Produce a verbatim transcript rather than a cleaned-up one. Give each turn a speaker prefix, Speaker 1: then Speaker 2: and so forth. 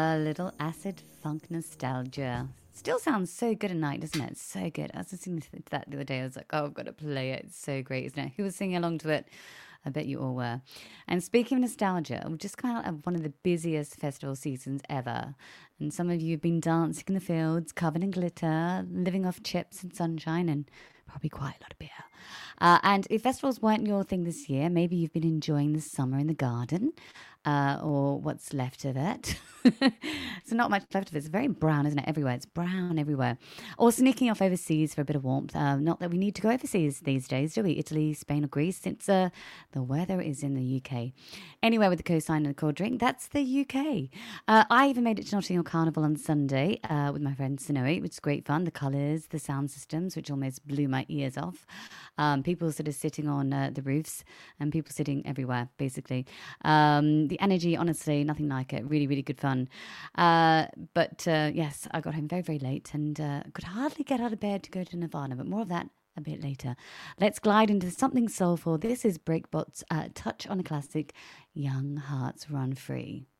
Speaker 1: A little acid funk nostalgia. Still sounds so good at night, doesn't it? It's so good. I was listening to that the other day. I was like, oh, I've got to play it. It's so great, isn't it? Who was singing along to it? I bet you all were. And speaking of nostalgia, we've just come out of one of the busiest festival seasons ever. And some of you have been dancing in the fields, covered in glitter, living off chips and sunshine, and probably quite a lot of beer. Uh, and if festivals weren't your thing this year, maybe you've been enjoying the summer in the garden, uh, or what's left of it. So not much left of it. It's very brown, isn't it? Everywhere. It's brown everywhere. Or sneaking off overseas for a bit of warmth. Uh, not that we need to go overseas these days, do we? Italy, Spain, or Greece, since uh, the weather is in the U K. Anywhere with the coastline and a cold drink, that's the U K. Uh, I even made it to Notting Hill Carnival on Sunday uh, with my friend Sonoe, which is great fun. The colours, the sound systems, which almost blew my ears off. Um, people sort of sitting on uh, the roofs and people sitting everywhere, basically. Um, the energy, honestly, nothing like it. Really, really good fun. Uh, but uh, yes, I got home very, very late and uh, could hardly get out of bed to go to Nirvana, but more of that a bit later. Let's glide into something soulful. This is Breakbot's uh, touch on a classic, Young Hearts Run Free.